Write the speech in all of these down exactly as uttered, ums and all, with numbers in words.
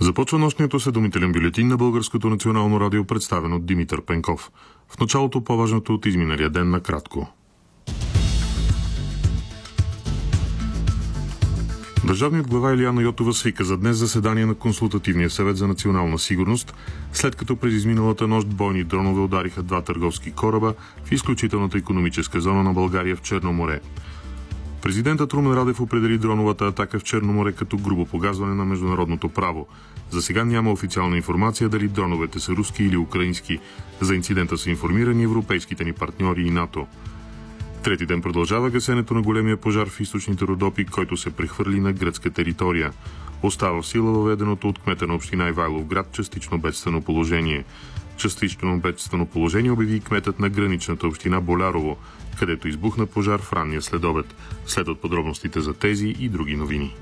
Започва нощният осведомителен бюлетин на Българското национално радио, представен от Димитър Пенков. В началото по-важното от изминалия ден накратко. Държавният глава Илияна Йотова свика за днес заседание на Консултативния съвет за национална сигурност, след като през изминалата нощ бойни дронове удариха два търговски кораба в изключителната икономическа зона на България в Черно море. Президентът Румен Радев определи дроновата атака в Черно море като грубо погазване на международното право. За сега няма официална информация дали дроновете са руски или украински. За инцидента са информирани европейските ни партньори и НАТО. Трети ден продължава гасенето на големия пожар в източните Родопи, който се прехвърли на гръцка територия. Остава в сила въведеното от кмета на община Ивайловград частично бедствено положение. Частично бедствено положение обяви кметът на граничната община Болярово, където избухна пожар в ранния следобед. Следват подробностите за тези и други новини.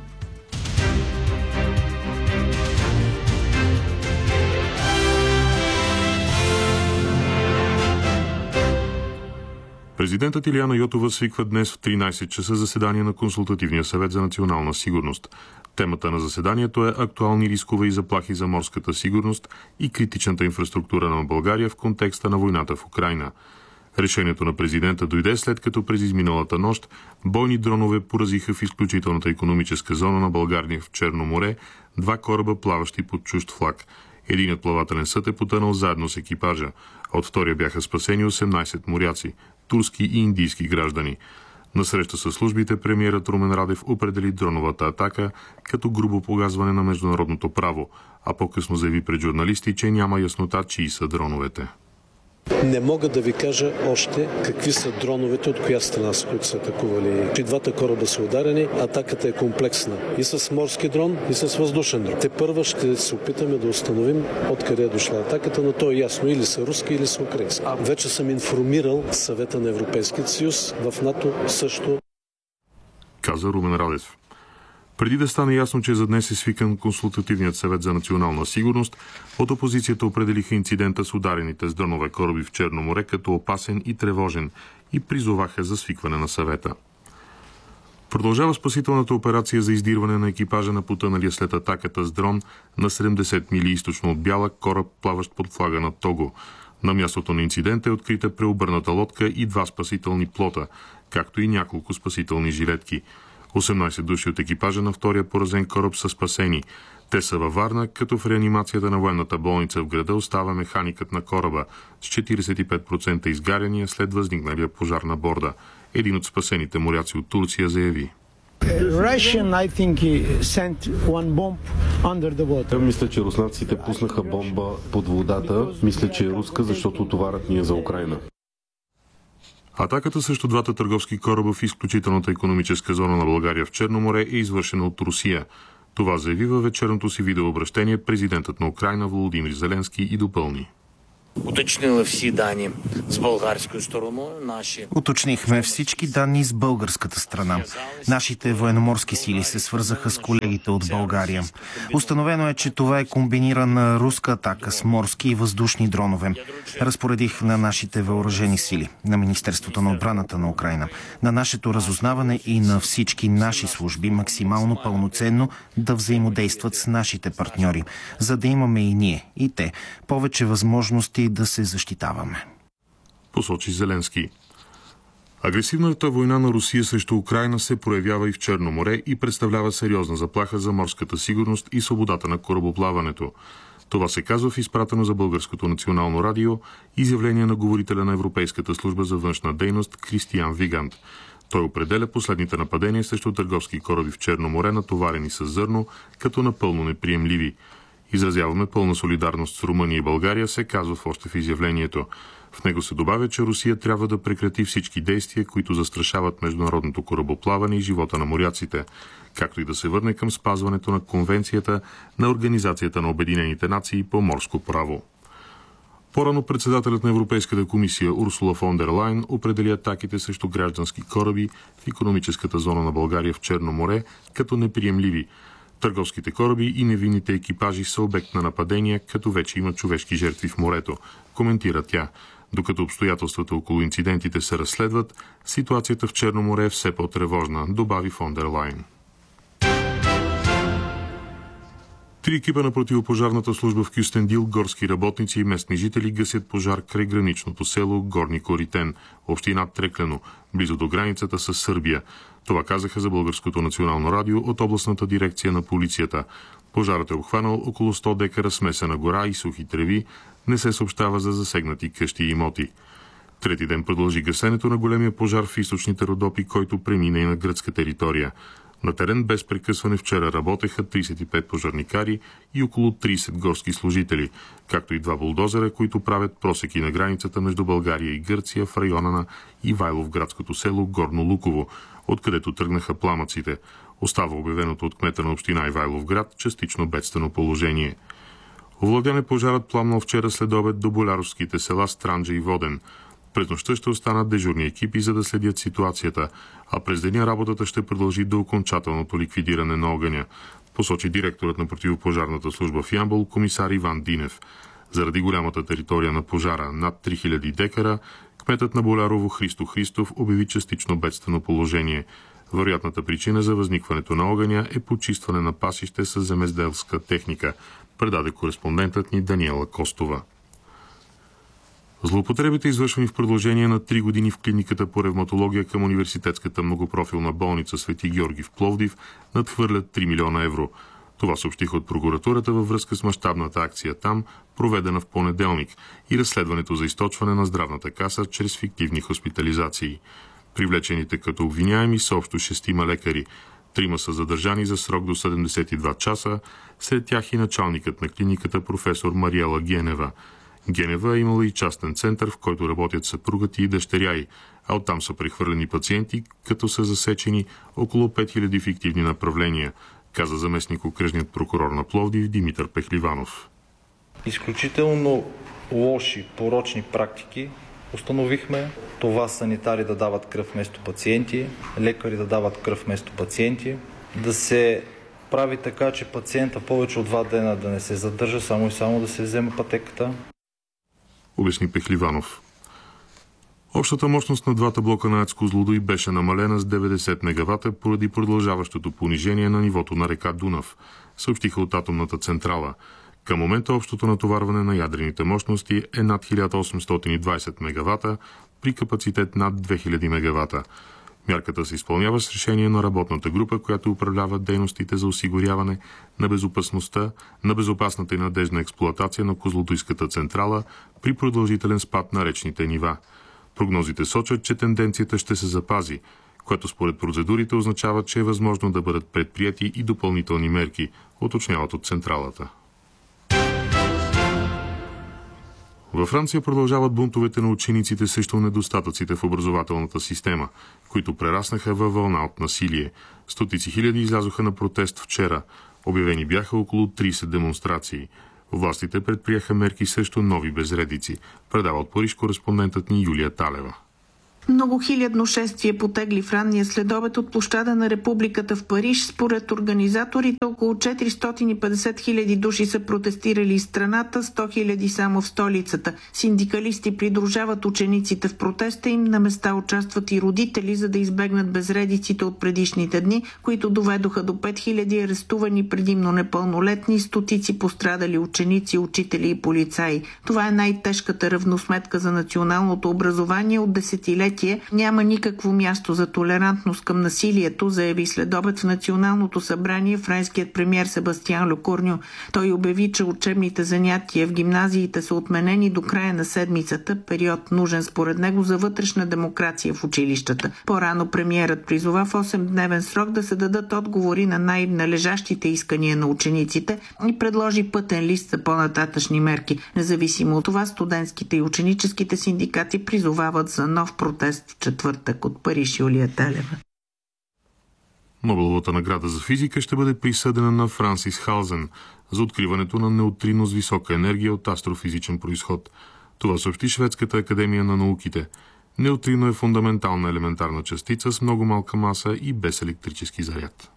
Президентът Илияна Йотова свиква днес в тринайсет часа заседание на Консултативния съвет за национална сигурност. Темата на заседанието е актуални рискове и заплахи за морската сигурност и критичната инфраструктура на България в контекста на войната в Украйна. Решението на президента дойде след като през изминалата нощ бойни дронове поразиха в изключителната икономическа зона на България в Черно море два кораба, плаващи под чужд флаг. Единият плавателен съд е потънал заедно с екипажа. От втория бяха спасени осемнайсет моряци, турски и индийски граждани. На среща с службите премиерът Румен Радев определи дроновата атака като грубо погазване на международното право, а по-късно заяви пред журналисти, че няма яснота чии са дроновете. Не мога да ви кажа още какви са дроновете, от коя страна са, които са атакували. При двата кораба са ударени, атаката е комплексна. И с морски дрон, и с въздушен дрон. Те първа ще се опитаме да установим откъде е дошла атаката, но то е ясно, или са руски, или са украински. А вече съм информирал Съвета на Европейския съюз, в НАТО също. Каза Румен Радев. Преди да стане ясно, че за днес е свикан Консултативният съвет за национална сигурност, от опозицията определиха инцидента с ударените с дронове кораби в Черно море като опасен и тревожен и призоваха за свикване на съвета. Продължава спасителната операция за издирване на екипажа на потъналия след атаката с дрон на седемдесет мили източно от Бяла кораб, плаващ под флага на Того. На мястото на инцидента е открита преобърната лодка и два спасителни плота, както и няколко спасителни жилетки. осемнайсет души от екипажа на втория поразен кораб са спасени. Те са във Варна, като в реанимацията на военната болница в града остава механикът на кораба с четирийсет и пет процента изгаряния след възникналия пожар на борда. Един от спасените моряци от Турция заяви. Мисля, че руснаците пуснаха бомба под водата. Мисля, че е руска, защото товарът ни е за Украйна. Атаката срещу двата търговски кораба в изключителната икономическа зона на България в Черно море е извършена от Русия. Това заяви във вечерното си видеообращение президентът на Украйна Володимир Зеленски и допълни. Уточнили всі дані з болгарською стороною. Наші Уточнихме всички данни с българската страна. Нашите военноморски сили се свързаха с колегите от България. Установено е, че това е комбинирана руска атака с морски и въздушни дронове. Разпоредих на нашите въоръжени сили, на Министерството на отбраната на Украйна, на нашето разузнаване и на всички наши служби максимално пълноценно да взаимодействат с нашите партньори, за да имаме и ние, и те, повече възможности да се защитаваме. Посочи Зеленски. Агресивната война на Русия срещу Украйна се проявява и в Черно море и представлява сериозна заплаха за морската сигурност и свободата на корабоплаването. Това се казва в изпратено за Българското национално радио изявление на говорителя на Европейската служба за външна дейност Кристиан Вигант. Той определя последните нападения срещу търговски кораби в Черно море, натоварени с зърно, като напълно неприемливи. Изразяваме пълна солидарност с Румъния и България, се казва в още в изявлението. В него се добавя, че Русия трябва да прекрати всички действия, които застрашават международното корабоплаване и живота на моряците, както и да се върне към спазването на Конвенцията на Организацията на Обединените нации по морско право. По-рано председателят на Европейската комисия Урсула фон дер Лайен определи атаките срещу граждански кораби в икономическата зона на България в Черно море като неприемливи. Търговските кораби и невинните екипажи са обект на нападения, като вече има човешки жертви в морето, коментира тя. Докато обстоятелствата около инцидентите се разследват, ситуацията в Черно море е все по-тревожна, добави фон дер Лайен. Три екипа на противопожарната служба в Кюстендил, горски работници и местни жители гасят пожар край граничното село Горни Коритен, община Треклено, близо до границата с Сърбия. Това казаха за Българското национално радио от областната дирекция на полицията. Пожарът е обхванал около сто декара смесена гора и сухи треви. Не се съобщава за засегнати къщи и имоти. Трети ден продължи гасенето на големия пожар в източните Родопи, който премина и на гръцка територия. На терен без прекъсване вчера работеха тридесет и пет пожарникари и около тридесет горски служители, както и два булдозера, които правят просеки на границата между България и Гърция в района на Ивайловградското село Горно Луково, откъдето тръгнаха пламъците. Остава обявеното от кмета на община Ивайловград частично бедствено положение. Овладян е пожарът пламнал вчера след обед до боляровските села Странджа и Воден. През нощта ще останат дежурни екипи, за да следят ситуацията, а през деня работата ще продължи до окончателното ликвидиране на огъня, посочи директорът на противопожарната служба в Ямбол, комисар Иван Динев. Заради голямата територия на пожара, над три хиляди декара, кметът на Болярово Христо Христов обяви частично бедствено положение. Вероятната причина за възникването на огъня е почистване на пасище с земеделска техника, предаде кореспондентът ни Даниела Костова. Злоупотребите, извършвани в продължение на три години в клиниката по ревматология към Университетската многопрофилна болница Свети Георги в Пловдив, надхвърлят три милиона евро. Това съобщиха от прокуратурата във връзка с мащабната акция там, проведена в понеделник, и разследването за източване на здравната каса чрез фиктивни хоспитализации. Привлечените като обвиняеми са общо шестима лекари. Трима са задържани за срок до седемдесет и два часа, сред тях и началникът на клиниката професор Мариела Генева. Генева е имала и частен център, в който работят съпругът и дъщеря й, а оттам са прехвърлени пациенти, като са засечени около пет хиляди фиктивни направления, каза заместник окръжният прокурор на Пловдив Димитър Пехливанов. Изключително лоши, порочни практики установихме. Това санитари да дават кръв вместо пациенти, лекари да дават кръв вместо пациенти, да се прави така, че пациента повече от два дена да не се задържа, само и само да се вземе пътеката, обясни Пехливанов. Общата мощност на двата блока на АЕЦ Козлодуй беше намалена с деветдесет мегавата поради продължаващото понижение на нивото на река Дунав, съобщиха от атомната централа. Към момента общото натоварване на ядрените мощности е над хиляда осемстотин и двадесет мегавата при капацитет над две хиляди мегавата. Мярката се изпълнява с решение на работната група, която управлява дейностите за осигуряване на безопасността, на безопасната и надежна експлоатация на Козлодуйската централа при продължителен спад на речните нива. Прогнозите сочат, че тенденцията ще се запази, което според процедурите означава, че е възможно да бъдат предприяти и допълнителни мерки, уточняват от централата. Във Франция продължават бунтовете на учениците срещу недостатъците в образователната система, които прераснаха във вълна от насилие. Стотици хиляди излязоха на протест вчера. Обявени бяха около тридесет демонстрации. Властите предприеха мерки срещу нови безредици, предава от Париж кореспондентът ни Юлия Талева. Многохилядно шествие потегли в ранния следобед от площада на Републиката в Париж. Според организаторите около четиристотин и петдесет хиляди души са протестирали из страната, сто хиляди само в столицата. Синдикалисти придружават учениците в протеста им, на места участват и родители, за да избегнат безредиците от предишните дни, които доведоха до пет хиляди арестувани, предимно непълнолетни, стотици пострадали ученици, учители и полицаи. Това е най-тежката равносметка за националното образование от десетилетия. Няма никакво място за толерантност към насилието, заяви следобед в Националното събрание френският премиер Себастиан Лекорньо. Той обяви, че учебните занятия в гимназиите са отменени до края на седмицата, период нужен според него за вътрешна демокрация в училищата. По-рано премиерът призова в осемдневен срок да се дадат отговори на най-належащите искания на учениците и предложи пътен лист за по-нататъчни мерки. Независимо от това, студентските и ученическите синдикати призовават за нов протест в четвъртък. От Париж, Юлия Талева. Нобеловата награда за физика ще бъде присъдена на Франсис Халзен за откриването на неутрино с висока енергия от астрофизичен произход. Това съобщи Шведската академия на науките. Неутрино е фундаментална елементарна частица с много малка маса и без електрически заряд.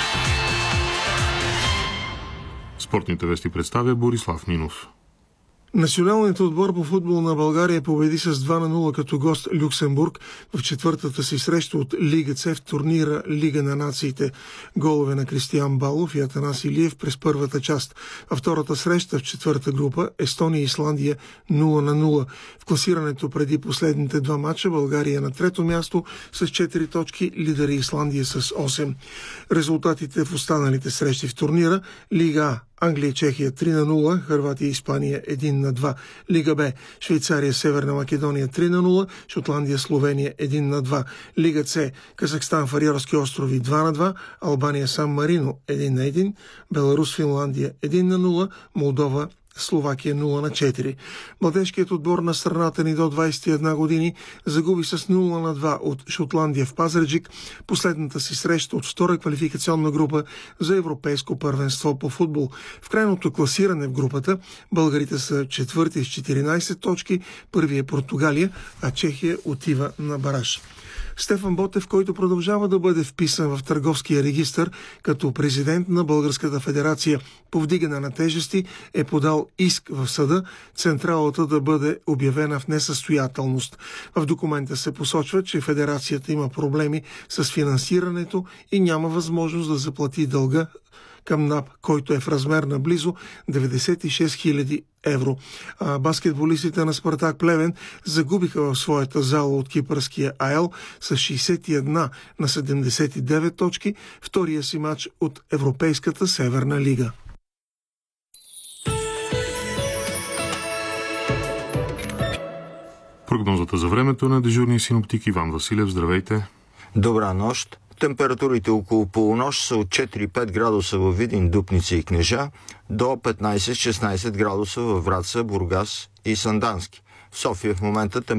Спортните вести представя Борислав Нинов. Националният отбор по футбол на България победи с два на нула като гост Люксембург в четвъртата си среща от Лига С в турнира Лига на нациите. Голове на Кристиян Балов и Атанас Илиев през първата част. А втората среща в четвърта група Естония и Исландия нула на нула. В класирането преди последните два мача България на трето място с четири точки, лидери Исландия с осем. Резултатите в останалите срещи в турнира: Лига А Англия и Чехия три на нула, Хърватия и Испания едно на два. Лига Б Швейцария Северна Македония три на нула, Шотландия Словения едно на два. Лига С Казахстан Фариорски острови два на два, Албания Сан Марино едно на едно, Беларус Финландия едно на нула, Молдова Словакия нула на четири. Младежкият отбор на страната ни до двадесет и една години загуби с нула на два от Шотландия в Пазарджик последната си среща от втора квалификационна група за европейско първенство по футбол. В крайното класиране в групата българите са четвърти с четиринадесет точки, първи е Португалия, а Чехия отива на бараж. Стефан Ботев, който продължава да бъде вписан в търговския регистър като президент на Българската федерация по вдигане на тежести, е подал иск в съда централата да бъде обявена в несъстоятелност. В документа се посочва, че федерацията има проблеми с финансирането и няма възможност да заплати дълга към НАП, който е в размер на близо деветдесет и шест хиляди евро. А баскетболистите на Спартак Плевен загубиха в своята зала от кипърския АЕЛ с шейсет и една на седемдесет и девет точки, втория си матч от Европейската Северна лига. Прогнозата за времето на дежурния синоптик Иван Василев. Здравейте! Добра нощ! Температурите около полунощ са от четири-пет градуса във Видин, Дупница и Кнежа до петнадесет-шестнадесет градуса във Враца, Бургас и Сандански. В София в момента температурата